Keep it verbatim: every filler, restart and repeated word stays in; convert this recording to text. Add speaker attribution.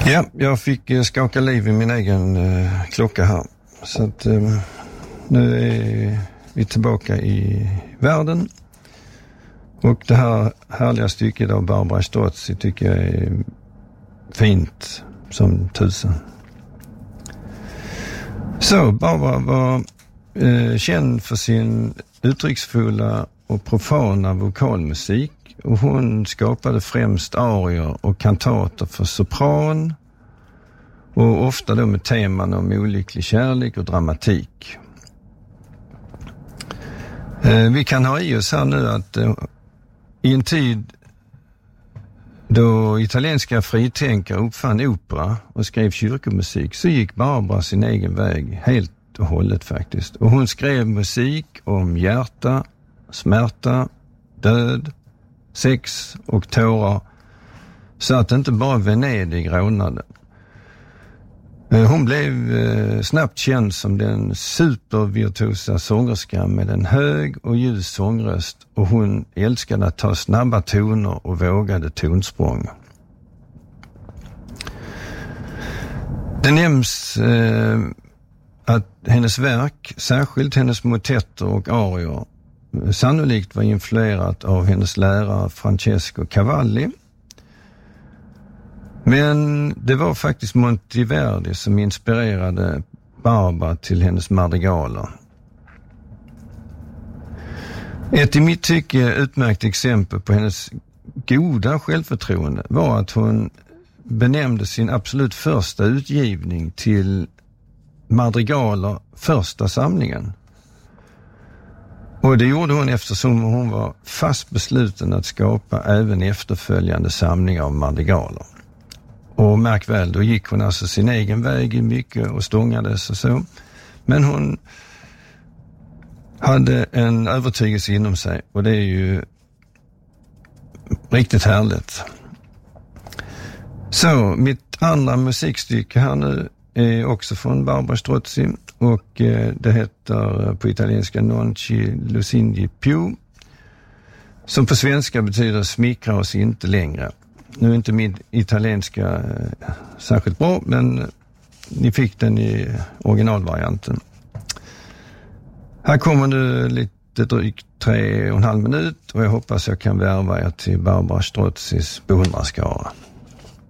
Speaker 1: Ja, jag fick eh, skaka liv i min egen eh, klocka här. Så att eh, nu är vi tillbaka i världen. Och det här härliga stycket av Barbara Strozzi tycker jag är fint som tusen. Så Barbara var eh, känd för sin uttrycksfulla och profana vokalmusik. Och hon skapade främst arior och kantater för sopran. Och ofta då med teman om olycklig kärlek och dramatik. Eh, vi kan ha i oss här nu att eh, i en tid då italienska fritänkare uppfann opera och skrev kyrkomusik så gick Barbara sin egen väg helt och hållet faktiskt. Och hon skrev musik om hjärta, smärta, död, sex och tårar så att inte bara Venedig rånade. Hon blev snabbt känd som den supervirtuosa sångerskan med en hög och ljus sångröst och hon älskade att ta snabba toner och vågade tonsprång. Det nämns eh, att hennes verk, särskilt hennes motetter och arior, sannolikt var influerat av hennes lärare Francesco Cavalli. Men det var faktiskt Monteverdi som inspirerade Barbara till hennes madrigaler. Ett i mitt tycke utmärkt exempel på hennes goda självförtroende var att hon benämnde sin absolut första utgivning till madrigaler första samlingen. Och det gjorde hon eftersom hon var fast besluten att skapa även efterföljande samlingar av madrigaler. Och märk väl, då gick hon alltså sin egen väg i mycket och stångades och så. Men hon hade en övertygelse inom sig och det är ju riktigt härligt. Så, mitt andra musikstycke här nu är också från Barbara Strozzi och eh, det heter på italienska Non ci lusinghi più, som på svenska betyder smickra oss inte längre. Nu är inte min italienska eh, särskilt bra, men ni fick den i originalvarianten. Här kommer nu lite drygt tre och en halv minut och jag hoppas jag kan värva er till Barbara Strozzis beundrarskara.